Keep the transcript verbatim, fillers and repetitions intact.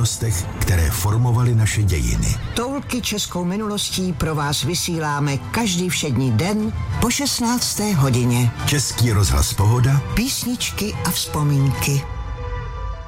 událostech, které formovaly naše dějiny. Toulky českou minulostí pro vás vysíláme každý všední den po šestnácté hodině. Český rozhlas Pohoda. Písničky a vzpomínky.